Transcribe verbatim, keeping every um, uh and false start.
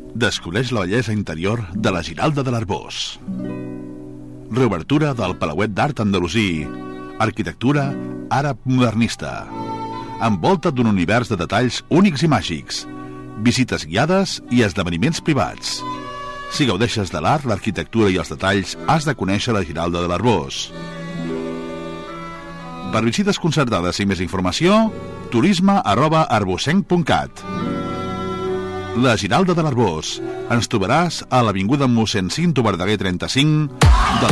Descobreix la bellesa interior de la Giralda de l'Arboç. Reobertura del Palauet d'Art Andalusí. Arquitectura àrab modernista. Envolta d'un univers de detalls únics i màgics. Visites guiades i esdeveniments privats. Si gaudeixes de l'art, l'arquitectura i els detalls, has de conèixer la Giralda de l'Arboç. Per visites concertades i més informació, turisme arroba arbocenc punt cat. La Giralda de l'Arboç. Ens trobaràs a l'avinguda mossèn Cinto Verdaguer trenta-cinc del